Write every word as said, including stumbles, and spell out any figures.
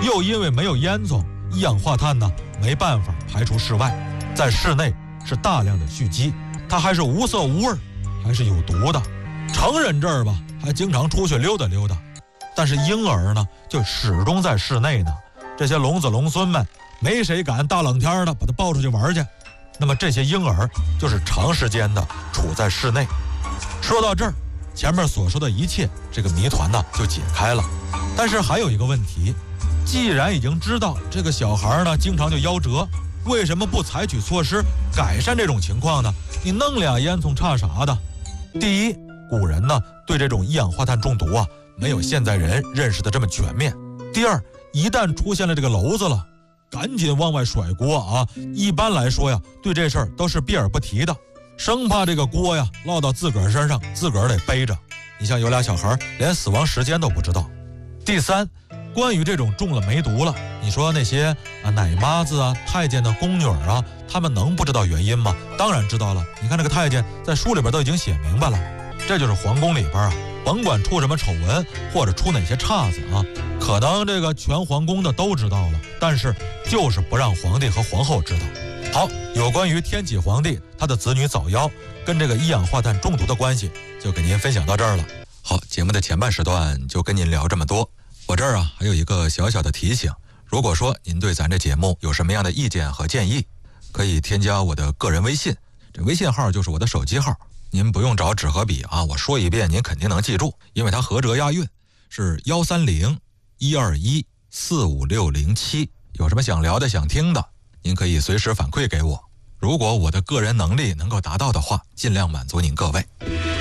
又因为没有烟囱，一氧化碳呢没办法排出室外，在室内是大量的蓄积，它还是无色无味，还是有毒的。成人这儿吧，还经常出去溜达溜达，但是婴儿呢，就始终在室内呢。这些龙子龙孙们，没谁敢大冷天的把他抱出去玩去。那么这些婴儿就是长时间的处在室内。说到这儿，前面所说的一切，这个谜团呢就解开了。但是还有一个问题，既然已经知道这个小孩呢经常就夭折，为什么不采取措施改善这种情况呢？你弄俩烟囱差啥的？第一，古人呢对这种一氧化碳中毒啊，没有现在人认识的这么全面。第二，一旦出现了这个篓子了，赶紧往外甩锅啊！一般来说呀，对这事儿都是避而不提的，生怕这个锅呀落到自个儿身上，自个儿得背着。你像有俩小孩连死亡时间都不知道。第三，关于这种中了梅毒了，你说那些啊奶妈子啊、太监的宫女啊，他们能不知道原因吗？当然知道了。你看这个太监在书里边都已经写明白了，这就是皇宫里边啊，甭管出什么丑闻或者出哪些岔子啊，可能这个全皇宫的都知道了，但是就是不让皇帝和皇后知道。好，有关于天启皇帝他的子女早夭跟这个一氧化碳中毒的关系，就给您分享到这儿了。好，节目的前半时段就跟您聊这么多。我这儿啊还有一个小小的提醒，如果说您对咱这节目有什么样的意见和建议，可以添加我的个人微信，这微信号就是我的手机号，您不用找纸和笔啊，我说一遍您肯定能记住，因为它合辙押韵，是幺三零一二一四五六零七。有什么想聊的想听的，您可以随时反馈给我，如果我的个人能力能够达到的话，尽量满足您各位。